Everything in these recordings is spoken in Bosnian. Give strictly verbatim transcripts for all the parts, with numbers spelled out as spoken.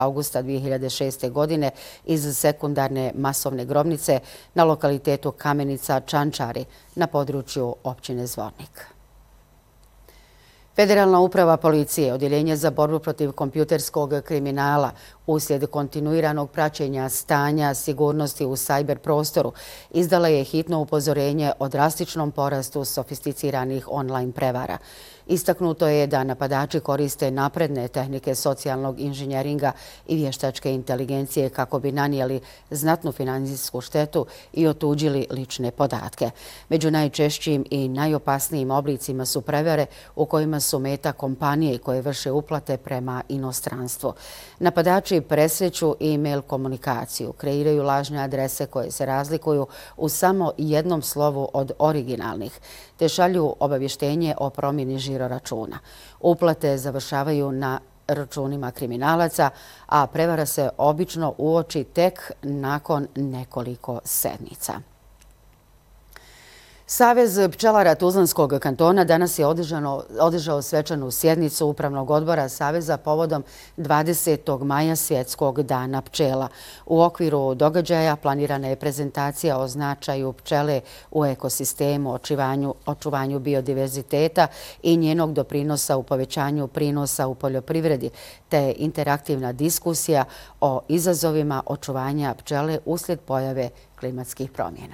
augusta dvije hiljade šeste. godine iz sekundarne masovne grobnice na lokalitetu Kamenica Čančari na području općine Zvornik. Federalna uprava policije, Odjeljenje za borbu protiv kompjuterskog kriminala, uslijed kontinuiranog praćenja stanja sigurnosti u sajber prostoru, izdala je hitno upozorenje o drastičnom porastu sofisticiranih online prevara. Istaknuto je da napadači koriste napredne tehnike socijalnog inženjeringa i vještačke inteligencije kako bi nanijeli znatnu finansijsku štetu i otuđili lične podatke. Među najčešćim i najopasnijim oblicima su prevare u kojima su meta kompanije koje vrše uplate prema inostranstvu. Napadači presreću e-mail komunikaciju, kreiraju lažne adrese koje se razlikuju u samo jednom slovu od originalnih, te šalju obavještenje o promjeni žiroračuna. Uplate završavaju na računima kriminalaca, a prevara se obično uoči tek nakon nekoliko sedmica. Savez pčelara Tuzlanskog kantona danas je održao svečanu sjednicu Upravnog odbora Saveza povodom dvadesetog maja Svjetskog dana pčela. U okviru događaja planirana je prezentacija o značaju pčele u ekosistemu, očuvanju biodiverziteta i njenog doprinosa u povećanju prinosa u poljoprivredi, te interaktivna diskusija o izazovima očuvanja pčele uslijed pojave klimatskih promjena.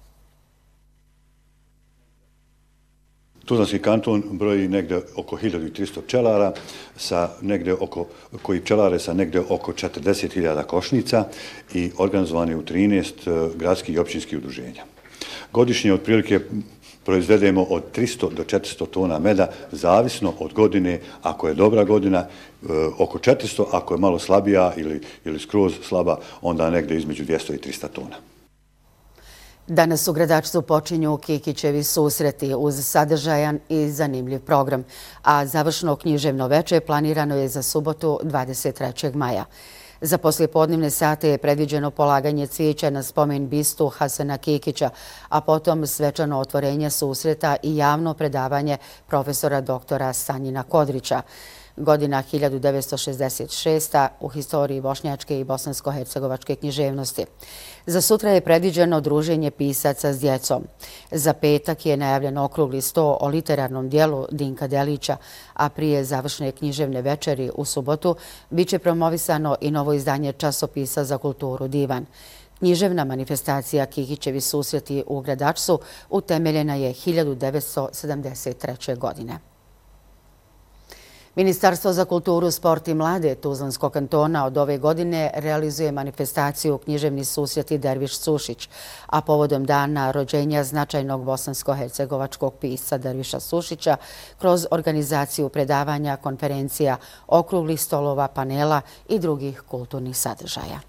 Tuzlanski kanton broji negdje oko hiljadu trista pčelara, sa negdje oko, koji pčelare sa negdje oko četrdeset hiljada košnica i organizovani u trinaest gradskih i općinskih udruženja. Godišnje otprilike proizvedemo od tristo do četiristo tona meda, zavisno od godine. Ako je dobra godina, oko četiristo, ako je malo slabija ili, ili skroz slaba, onda negdje između dvjesto i trista tona. Danas u Gradačcu počinju Kikićevi susreti uz sadržajan i zanimljiv program, a završno književno veče planirano je za subotu dvadeset trećeg maja. Za poslijepodnevne sate je predviđeno polaganje cvijeća na spomen bistu Hasana Kikića, a potom svečano otvorenje susreta i javno predavanje profesora doktora Sanjina Kodrića. Godina hiljadu devetsto šezdeset šesta. u historiji bošnjačke i bosansko-hercegovačke književnosti. Za sutra je predviđeno druženje pisaca s djecom. Za petak je najavljen okrugli sto o literarnom dijelu Dinka Delića, a prije završne književne večeri u subotu biće promovisano i novo izdanje časopisa za kulturu Divan. Književna manifestacija Kikićevi susreti u Gradačcu utemeljena je hiljadu devetsto sedamdeset treće. godine. Ministarstvo za kulturu, sport i mlade Tuzlanskog kantona od ove godine realizuje manifestaciju Književni susreti Derviš Sušić, a povodom dana rođenja značajnog bosansko-hercegovačkog pisca Derviša Sušića kroz organizaciju predavanja, konferencija, okruglih stolova, panela i drugih kulturnih sadržaja.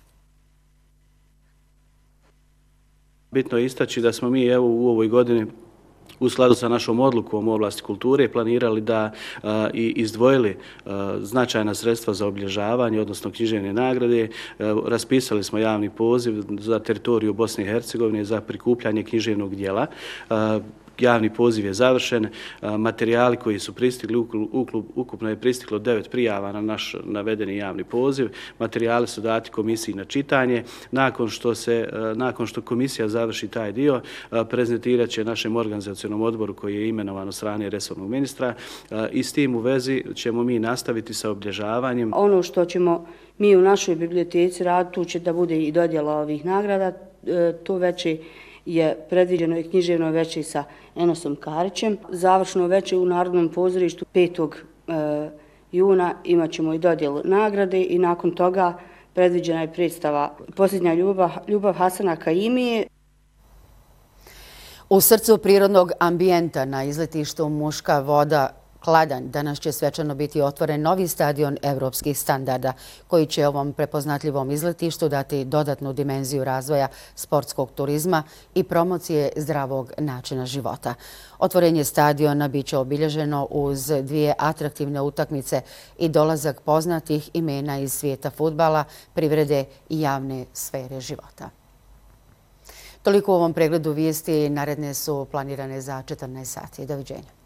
Bitno je istaći da smo mi evo u ovoj godini u skladu sa našom odlukom u oblasti kulture planirali da a, i izdvojili a, značajna sredstva za obilježavanje, odnosno književne nagrade. A, raspisali smo javni poziv za teritoriju Bosne i Hercegovine za prikupljanje književnog dijela. A, Javni poziv je završen, materijali koji su pristigli, ukupno je pristiglo devet prijava na naš navedeni javni poziv. Materijali su dati komisiji na čitanje. Nakon što, se, nakon što komisija završi taj dio, prezentirat će našem organizacionom odboru koji je imenovan od strane resornog ministra i s tim u vezi ćemo mi nastaviti sa obilježavanjem. Ono što ćemo mi u našoj biblioteci raditi, tu će da bude i dodjela ovih nagrada, to veće je predviđeno i književno veče sa Enosom Karićem. Završno veče u Narodnom pozorištu petog juna imat ćemo i dodjelu nagrade i nakon toga predviđena je predstava Posljednja ljubav, ljubav Hasana Kaimije. U srcu prirodnog ambijenta na izletištu Muška voda Kladanj danas će svečano biti otvoren novi stadion evropskih standarda koji će ovom prepoznatljivom izletištu dati dodatnu dimenziju razvoja sportskog turizma i promocije zdravog načina života. Otvorenje stadiona biće obilježeno uz dvije atraktivne utakmice i dolazak poznatih imena iz svijeta fudbala, privrede i javne sfere života. Toliko u ovom pregledu vijesti, naredne su planirane za četrnaest sati. Doviđenja.